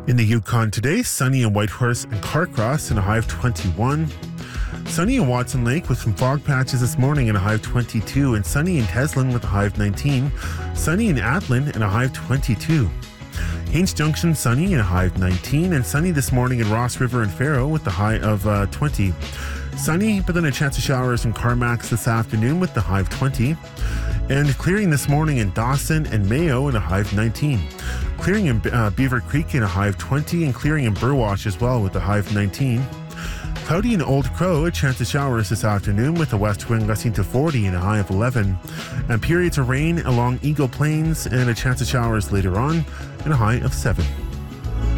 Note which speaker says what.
Speaker 1: In the Yukon today, sunny in Whitehorse and Carcross in a high of 21. Sunny in Watson Lake with some fog patches this morning in a high of 22, and sunny in Teslin with a high of 19. Sunny in Atlin in a high of 22. Haines Junction sunny in a high of 19, and sunny this morning in Ross River and Faro with the high of 20. Sunny, but then a chance of showers in Carmacks this afternoon with the high of 20. And clearing this morning in Dawson and Mayo in a high of 19. Clearing in Beaver Creek in a high of 20, and clearing in Burwash as well with a high of 19. Cloudy in Old Crow, a chance of showers this afternoon with a west wind gusting to 40 and a high of 11. And periods of rain along Eagle Plains and a chance of showers later on and a high of 7.